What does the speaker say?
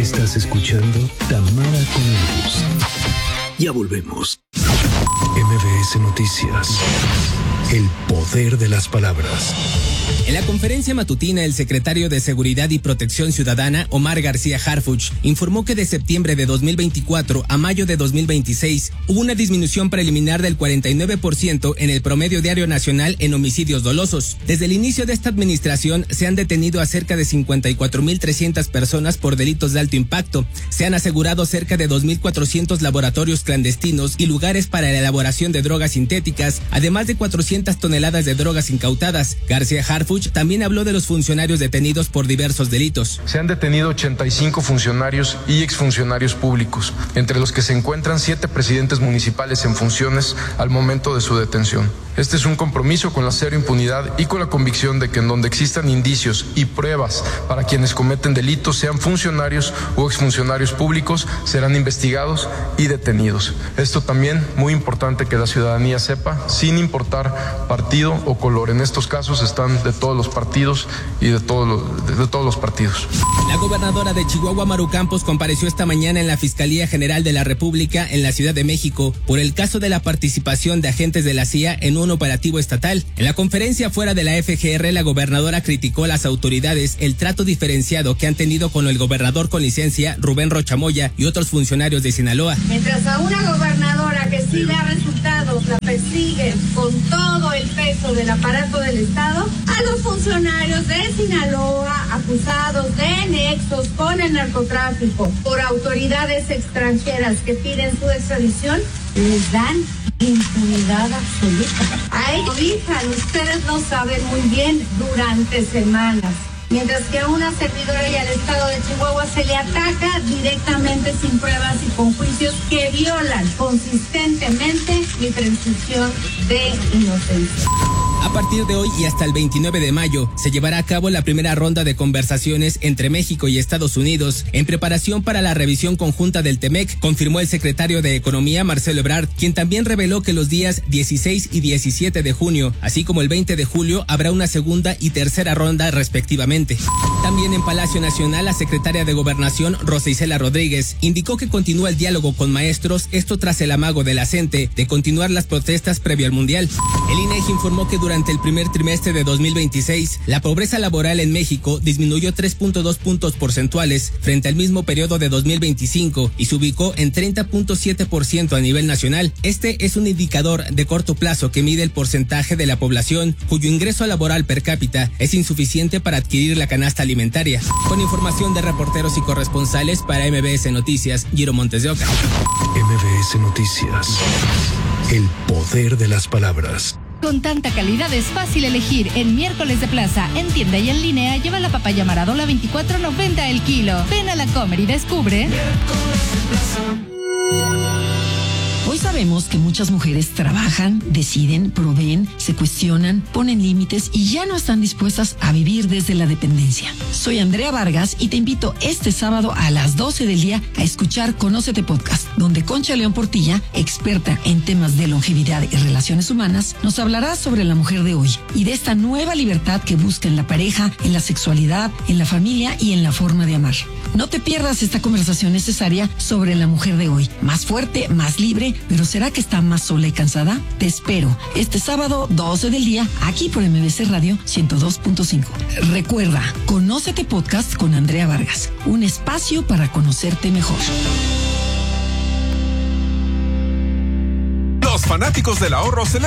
Estás escuchando Tamara Connells. Ya volvemos. MBS Noticias. El poder de las palabras. En la conferencia matutina, el secretario de Seguridad y Protección Ciudadana, Omar García Harfuch, informó que de septiembre de 2024 a mayo de 2026 hubo una disminución preliminar del 49% en el promedio diario nacional en homicidios dolosos. Desde el inicio de esta administración se han detenido a cerca de 54.300 personas por delitos de alto impacto. Se han asegurado cerca de 2.400 laboratorios clandestinos y lugares para la elaboración de drogas sintéticas, además de 400 toneladas de drogas incautadas. García Harfuch también habló de los funcionarios detenidos por diversos delitos. Se han detenido 85 funcionarios y exfuncionarios públicos, entre los que se encuentran 7 presidentes municipales en funciones al momento de su detención. Este es un compromiso con la cero impunidad y con la convicción de que en donde existan indicios y pruebas para quienes cometen delitos, sean funcionarios o exfuncionarios públicos, serán investigados y detenidos. Esto también muy importante que la ciudadanía sepa, sin importar partido o color. En estos casos están de todos los partidos y de todos los partidos. La gobernadora de Chihuahua, Maru Campos, compareció esta mañana en la Fiscalía General de la República en la Ciudad de México por el caso de la participación de agentes de la CIA en un operativo estatal. En la conferencia fuera de la FGR, la gobernadora criticó a las autoridades el trato diferenciado que han tenido con el gobernador con licencia, Rubén Rocha Moya, y otros funcionarios de Sinaloa. Mientras a una gobernadora que sí da resultados la persiguen con todo el peso del aparato del Estado, a los funcionarios de Sinaloa acusados de nexos con el narcotráfico por autoridades extranjeras que piden su extradición, les dan impunidad absoluta. A ellos dijan, ustedes no saben muy bien, durante semanas. Mientras que a una servidora y al Estado de Chihuahua se le ataca directamente sin pruebas y con juicios que violan consistentemente mi presunción de inocencia. A partir de hoy y hasta el 29 de mayo se llevará a cabo la primera ronda de conversaciones entre México y Estados Unidos en preparación para la revisión conjunta del TEMEC, confirmó el secretario de Economía, Marcelo Ebrard, quien también reveló que los días 16 y 17 de junio, así como el 20 de julio, habrá una segunda y tercera ronda respectivamente. También en Palacio Nacional, la secretaria de Gobernación, Rosa Isela Rodríguez, indicó que continúa el diálogo con maestros, esto tras el amago de la CENTE de continuar las protestas previo al Mundial. El INEGI informó que durante el primer trimestre de 2026, la pobreza laboral en México disminuyó 3.2 puntos porcentuales frente al mismo periodo de 2025 y se ubicó en 30.7% a nivel nacional. Este es un indicador de corto plazo que mide el porcentaje de la población cuyo ingreso laboral per cápita es insuficiente para adquirir la canasta alimentaria. Con información de reporteros y corresponsales para MBS Noticias, Giro Montes de Oca. MBS Noticias. El poder de las palabras. Con tanta calidad es fácil elegir. En Miércoles de Plaza, en tienda y en línea, lleva la papaya Maradola 24.90 el kilo. Ven a la Comer y descubre. Hoy sabemos que muchas mujeres trabajan, deciden, proveen, se cuestionan, ponen límites y ya no están dispuestas a vivir desde la dependencia. Soy Andrea Vargas y te invito este sábado a las 12 del día a escuchar Conócete Podcast, donde Concha León Portilla, experta en temas de longevidad y relaciones humanas, nos hablará sobre la mujer de hoy y de esta nueva libertad que busca en la pareja, en la sexualidad, en la familia y en la forma de amar. No te pierdas esta conversación necesaria sobre la mujer de hoy, más fuerte, más libre, pero ¿será que está más sola y cansada? Te espero este sábado 12 del día aquí por MBC Radio 102.5. Recuerda, Conócete Podcast con Andrea Vargas, un espacio para conocerte mejor. Los fanáticos del ahorro